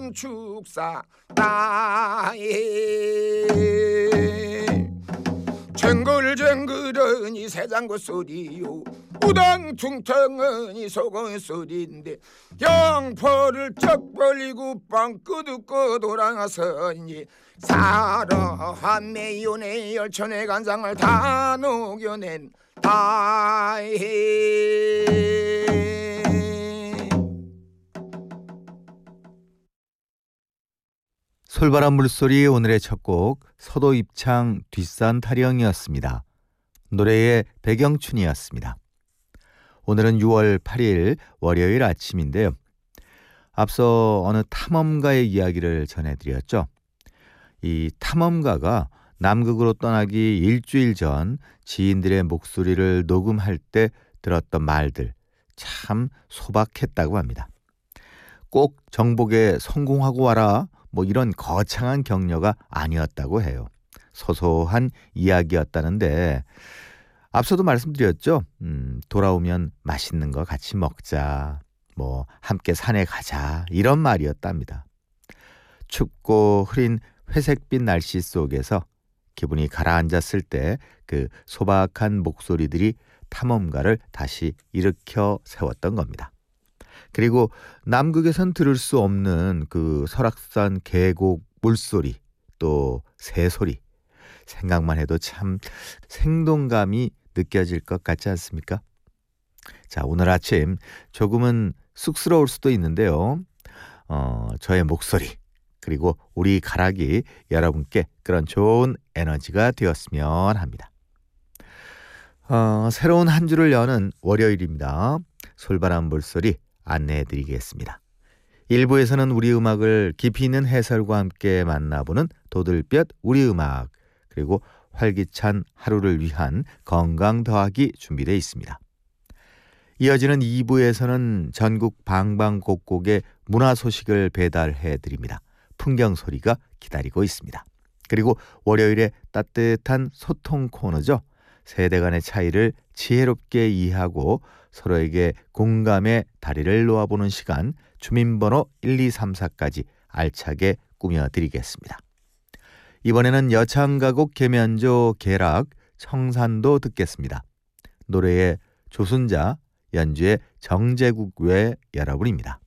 전 축사 나에 쟁글쟁글하니 새장구 소리요 우당퉁탕하니 소금 소리인데 영포를 쩍 벌리고 빵끄둑끄 돌아서니 사러한 매연의 열천의 간장을 다 녹여낸 다해. 솔바람 물소리 오늘의 첫 곡 서도 입창 뒷산 타령이었습니다. 노래의 배경춘이었습니다. 오늘은 6월 8일 월요일 아침인데요. 앞서 어느 탐험가의 이야기를 전해드렸죠. 이 탐험가가 남극으로 떠나기 일주일 전 지인들의 목소리를 녹음할 때 들었던 말들 참 소박했다고 합니다. 꼭 정복에 성공하고 와라 뭐 이런 거창한 격려가 아니었다고 해요. 소소한 이야기였다는데 앞서도 말씀드렸죠. 돌아오면 맛있는 거 같이 먹자, 뭐 함께 산에 가자 이런 말이었답니다. 춥고 흐린 회색빛 날씨 속에서 기분이 가라앉았을 때 그 소박한 목소리들이 탐험가를 다시 일으켜 세웠던 겁니다. 그리고 남극에선 들을 수 없는 그 설악산 계곡 물소리, 또 새소리, 생각만 해도 참 생동감이 느껴질 것 같지 않습니까? 자, 오늘 아침 조금은 쑥스러울 수도 있는데요. 저의 목소리 그리고 우리 가락이 여러분께 그런 좋은 에너지가 되었으면 합니다. 새로운 한 주를 여는 월요일입니다. 솔바람 물소리 안내해드리겠습니다. 1부에서는 우리 음악을 깊이 있는 해설과 함께 만나보는 도들볕 우리 음악, 그리고 활기찬 하루를 위한 건강 더하기 준비되어 있습니다. 이어지는 2부에서는 전국 방방곡곡의 문화 소식을 배달해드립니다. 풍경 소리가 기다리고 있습니다. 그리고 월요일에 따뜻한 소통 코너죠. 세대 간의 차이를 지혜롭게 이해하고 서로에게 공감의 다리를 놓아보는 시간, 주민번호 1234까지 알차게 꾸며드리겠습니다. 이번에는 여창가곡 계면조 계락 청산도 듣겠습니다. 노래의 조순자, 연주의 정제국 외 여러분입니다.